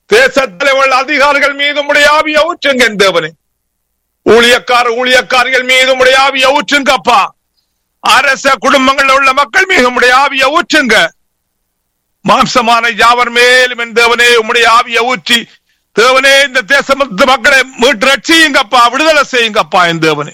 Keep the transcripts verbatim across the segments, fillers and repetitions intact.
தேச தலைவர்கள் அதிகாரிகள் மீது உம்முடைய ஆவியை ஊற்றுங்க என் தேவனே. ஊழியக்கார ஊழியக்காரிகள் மீது உம்முடைய ஆவியை ஊற்றுங்கப்பா. அரச குடும்பங்களில் உள்ள மக்கள் மீது உம்முடைய ஆவியை ஊற்றுங்க. மாம்சமான யாவர் மேலும் என் தேவனே உம்முடைய ஆவியை ஊற்றி தேவனே இந்த தேச மக்களை மீட்டு ரட்சியுங்கப்பா, விடுதலை செய்யுங்கப்பா என் தேவனே.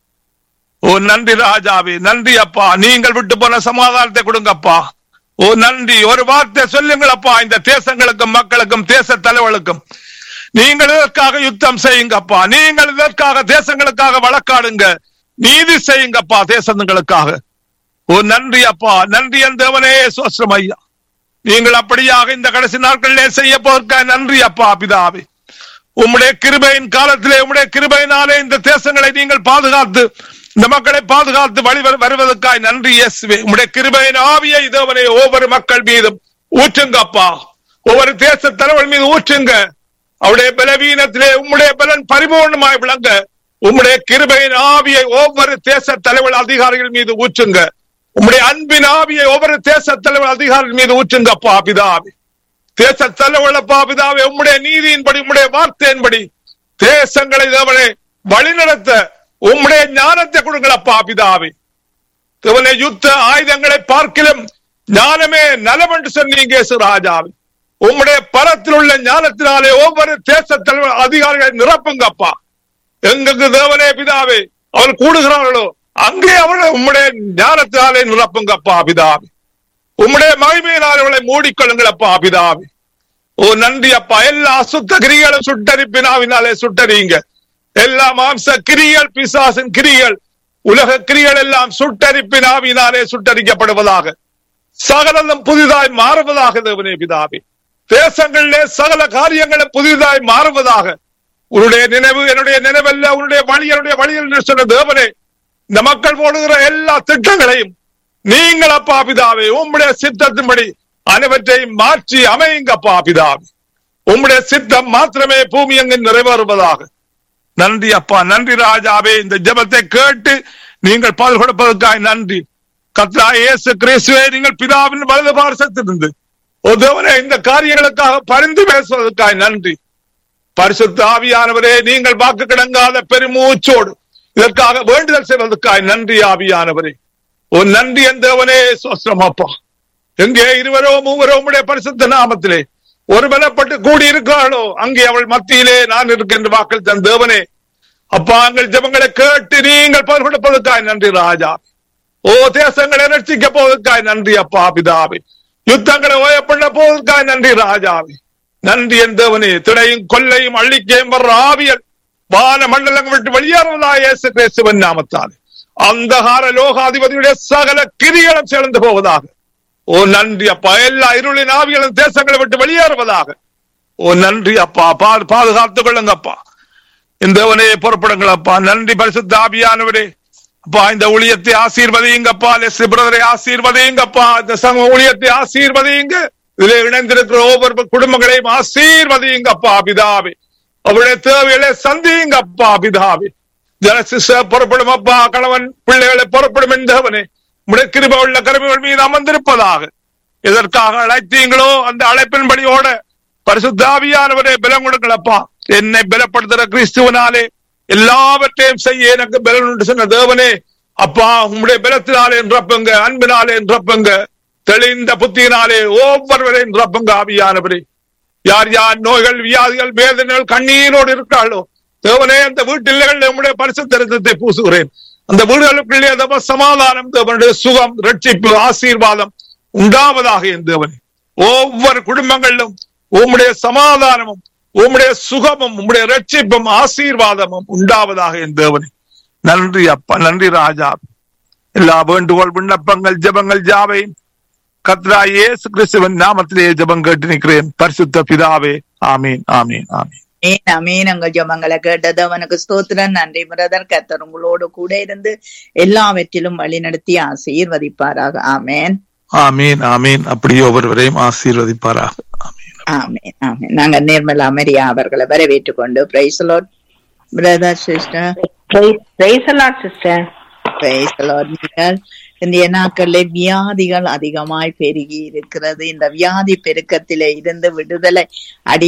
ஓ நன்றி ராஜாவே, நன்றி அப்பா. நீங்கள் விட்டு போன சமாதானத்தை கொடுங்கப்பா. ஓ நன்றி. ஒரு வார்த்தை சொல்லுங்களப்பா இந்த தேசங்களுக்கும் மக்களுக்கும் தேச தலைவர்களுக்கும். நீங்கள் இதற்காக யுத்தம் செய்யுங்கப்பா. நீங்கள் இதற்காக தேசங்களுக்காக வழக்காடுங்க, நீதி செய்யுங்கப்பா தேசங்களுக்காக. ஓ நன்றி அப்பா, நன்றி என் தேவனே. சோஸ்திரம் ஐயா, நீங்கள் அப்படியாக இந்த கடைசி நாட்களிலே செய்ய போவதற்காக நன்றி அப்பா பிதாவே. உம்முடைய கிருபையின் காலத்திலே உம்முடைய கிருபையினாலே இந்த தேசங்களை நீங்கள் பாதுகாத்து இந்த மக்களை பாதுகாத்து வழி வருவதற்காக நன்றி இயேசுவே. உம்முடைய கிருபையின் ஆவியை தேவனே ஒவ்வொரு மக்கள் மீதும் ஊற்றுங்கப்பா. ஒவ்வொரு தேச தலைவர் மீது ஊற்றுங்க. அவருடைய பலவீனத்திலே உம்முடைய பலன் பரிபூர்ணமாய் விளங்க உம்முடைய கிருபையின் ஆவியை ஒவ்வொரு தேச தலைவர் அதிகாரிகள் மீது ஊற்றுங்க. உம்முடைய அன்பின் ஆவியை ஒவ்வொரு தேச தலைவர் அதிகாரிகள் மீது ஊற்றுங்கப்பா பிதாவே. தேச தலைவர்களப்பா பிதாவே, உம்முடைய நீதியின்படி உம்முடைய வார்த்தையின்படி தேசங்களை தேவனே வழிநடத்த உம்முடைய ஞானத்தை கொடுங்களப்பா பிதாவே. தேவனே யுத்த ஆயுதங்களை பார்க்கிலும் ஞானமே நலம் என்று சொன்னீங்க ராஜாவே. உம்முடைய பலத்தில் உள்ள ஞானத்தினாலே ஒவ்வொரு தேச தலைவர் அதிகாரிகளை நிரப்புங்கப்பா. எங்களுக்கு தேவனே பிதாவே அவர் கூடுகிறார்களோ அங்கே அவர்களை உம்முடைய ஞானத்தினாலே நிரப்புங்கப்பா பிதாவே. உம்முடைய மகிமையினால் அவர்களை மூடிக்கொள்ளுங்களப்பா பிதாவே. ஓ நன்றி அப்பா. எல்லா அசுத்த கிரிகளும் சுட்டரிப்பினாவினாலே சுட்டறியுங்க. எல்லா மாம்ச கிரிகள், பிசாசின் கிரிகள், உலக கிரிகள் எல்லாம் சுட்டரிப்பினாவினாலே சுட்டரிக்கப்படுவதாக, சகலம் புதிதாய் மாறுவதாக தேவனே பிதாவே. தேசங்களிலே சகல காரியங்களும் புதிதாய் மாறுவதாக. உன்னுடைய நினைவு என்னுடைய நினைவல்ல, உன்னுடைய வழி என்னுடைய வழி என்று சொன்ன தேவனே, இந்த மக்கள் போடுகிற எல்லா திட்டங்களையும் நீங்கள் அப்பா பிதாவே உம்முடைய சித்தத்தின்படி அனைவற்றையும் மாற்றி அமையுங்கப்பா பிதாவே. உம்முடைய சித்தம் மாத்திரமே பூமி எங்கு நிறைவேறுவதாக. நன்றி அப்பா, நன்றி ராஜாவே. இந்த ஜெபத்தை கேட்டு நீங்கள் பால் கொடுப்பதற்காக நன்றி. கர்த்தராகிய இயேசு கிறிஸ்துவே, நீங்கள் பிதாவின் வலது பார்சத்திலிருந்து தேவனே இந்த காரியங்களுக்காக பரிந்து பேசுவதற்காக நன்றி. பரிசுத்த ஆவியானவரே, நீங்கள் வாக்கு கிடங்காத பெருமூச்சோடு இதற்காக வேண்டுதல் செய்வதற்காக நன்றி ஆவியானவரே. ஓ நன்றி என் தேவனே. சோஸ்திரம் அப்பா. எங்கே இருவரோ மூவரோ உம்முடைய பரிசுத்த நாமத்திலே ஒரு பலப்பட்டு கூடி இருக்கிறார்களோ அங்கே அவள் மத்தியிலே நான் இருக்கின்ற வாக்கள் தன் தேவனே. அப்பா, எங்கள் ஜெபங்களை கேட்டு நீங்கள் பதில் கொடுப்பதற்காக நன்றி ராஜா. ஓ தேசங்களை ரட்சிக்க போவதற்காக நன்றி அப்பா பிதாவே. யுத்தங்களை ஓயப்பட போவதற்காக நன்றி ராஜாவே. நன்றி என் தேவனே. திடையும் கொல்லையும் அள்ளிக்கையும் வர்ற ஆவியல் வான மண்டலங்கள் விட்டு வெளியேறுவதா இயேசு கிறிஸ்துவின் நாமத்தால் அந்தகார லோகாதிபதியுடைய சகல கிரிகளும் சேர்ந்து போவதாக. ஓ நன்றி அப்பா. எல்லா இருளின் ஆவிகளும் தேசங்களை விட்டு வெளியேறுவதாக. ஓ நன்றி அப்பா. பாதுகாத்துக் கொள்ளுங்கப்பா. இந்த தேவனே புறப்படுங்களப்பா. நன்றி பரிசுத்த ஆவியானவரே. அப்பா, இந்த ஊழியத்தை ஆசீர்வதியுங்கப்பா. லெஸ்லி பிரதரை ஆசீர்வதியுங்கப்பா. இந்த சமூக ஊழியத்தை ஆசீர்வதியுங்க. இதில் இணைந்திருக்கிற ஒவ்வொரு குடும்பங்களையும் ஆசீர்வதியுங்கப்பா பிதாவே. அவருடைய தேவைகளை சந்தியுங்கப்பா பிதாவே. ஜனசிச புறப்படும் அப்பா. கணவன் பிள்ளைகளை புறப்படும் என்றவனே உடைய கிருபை உள்ள கருமைகள் மீது அமர்ந்திருப்பதாக. எதற்காக அழைத்தீங்களோ அந்த அழைப்பின்படியோட பரிசுத்த ஆவியானவரே பலம் கொடுங்களப்பா. என்னை பலப்படுத்துற கிறிஸ்துவனாலே எல்லாவற்றையும் செய்ய எனக்கு பலன் உண்டு சொன்ன தேவனே. அப்பா, உங்களுடைய பலத்தினாலே நிரப்புங்க, அன்பினாலே நிரப்புங்க, தெளிந்த புத்தியினாலே ஒவ்வொருவரையும் நிரப்புங்க ஆவியானவரே. யார் யார் நோய்கள், வியாதிகள், வேதனைகள், கண்ணீரோடு இருக்கிறாளோ தேவனே, அந்த வீட்டில் நம்முடைய பரிசுத்த இரத்தத்தை பூசுகிறேன். அந்த வீடுகளுக்குள்ளே சமாதானம், தேவனுடைய சுகம், ரட்சிப்பு, ஆசீர்வாதம் உண்டாவதாக என் தேவனே. ஒவ்வொரு குடும்பங்களிலும் உம்முடைய சமாதானமும் உம்முடைய சுகமும் உம்முடைய ரட்சிப்பும் ஆசீர்வாதமும் உண்டாவதாக என் தேவனே. நன்றி அப்பா, நன்றி ராஜா. எல்லா வேண்டுகோள் விண்ணப்பங்கள் ஜெபங்கள் ஜாவை கர்த்தராகிய இயேசு கிறிஸ்துவின் நாமத்திலே ஜெபம் கேட்டு நிற்கிறேன் பரிசுத்த பிதாவே. ஆமீன், ஆமீன், ஆமீன். அமீன். உங்கள் ஜெபங்களை கேட்டது அவனுக்கு ஸ்தோத்திரம். நன்றி பிரதர். கர்த்தர் உங்களோடு கூட இருந்து எல்லாவற்றிலும் வழி நடத்தி ஆசீர்வதிப்பாராக. ஆமேன், ஆமீன், ஆமீன். அப்படியே ஒவ்வொருவரையும் ஆசீர்வதிப்பாராக. ஆமீன், ஆமீன், ஆமீன். நாங்க நிர்மலா மரியா அவர்களை வரவேற்றுக் கொண்டு price Lord brother sister. Price Lord sister. Price Lord. நீங்கள் இந்திய நாட்களிலே வியாதிகள் அதிகமாய் பெருகி இருக்கிறது. இந்த வியாதி பெருக்கத்திலே இருந்து விடுதலை அடி